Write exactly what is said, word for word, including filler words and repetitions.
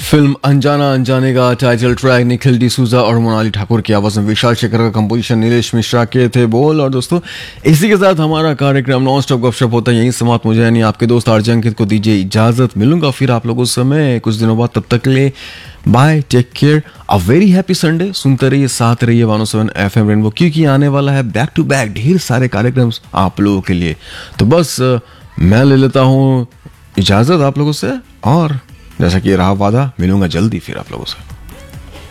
Film अनजाना अनजाने का टाइटल ट्रैक निखिल डिसूजा और मोनाली ठाकुर की आवाज में विशाल शेखर का कंपोजिशन नीलेश मिश्रा के थे बोल। और दोस्तों इसी के साथ हमारा कार्यक्रम नॉन स्टॉप गपशप होता है यहीं समाप्त। मुझे यानी आपके दोस्त आरजे अंकित को दीजिए इजाजत, मिलूंगा फिर आप लोगों से मैं कुछ दिनों बाद। तब तक के लिए bye, take care, a very happy Sunday. सुनते रहिए, साथ रहिए one O seven F M rainbow, क्योंकि आने वाला है बैक टू बैक ढेर सारे कार्यक्रम आप लोगों के लिए। तो बस मैं ले लेता हूँ इजाजत आप लोगों से, और जैसा कि रहा वादा, मिलूंगा जल्दी फिर आप लोगों से।